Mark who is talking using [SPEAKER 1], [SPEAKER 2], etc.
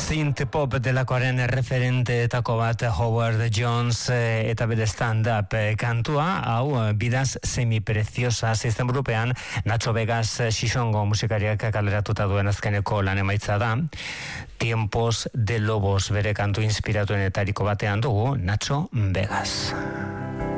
[SPEAKER 1] Synth-pop delakoaren referenteetako bat Howard Jones eta bere stand-up kantua, hau Vidas Semi-Preciosas izenburupean Nacho Vegas Xixongo musikariak kaleratuta duen azkeneko lan emaitza da. Tiempos de Lobos bere kantu inspiratuenetariko batean dugu Nacho Vegas.